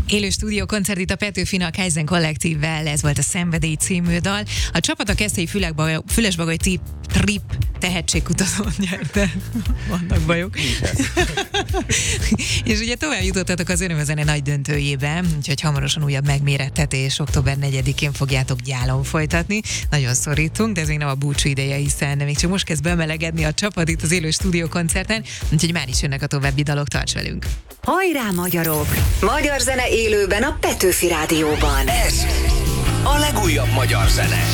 Élő stúdiókoncert itt a Petőfina Kaizen Kollektívvel, ez volt a Szenvedély című dal. A csapat a Keszthelyi Fülesbagoly Trip tehetségkutatón nyerte. Vannak bajok. És ugye tovább jutottatok az Öröm a Zene nagy döntőjébe, úgyhogy hamarosan újabb megmérettetés, október 4-én fogjátok Gyálon folytatni. Nagyon szorítunk, de ez még nem a búcsú ideje, hiszen még csak most kezd bemelegedni a csapat itt az élő stúdiókoncerten, úgyhogy már is jönnek a további dalok, tarts velünk! Hajrá, magyarok! Magyar zene élőben a Petőfi Rádióban. Ez a legújabb magyar zene.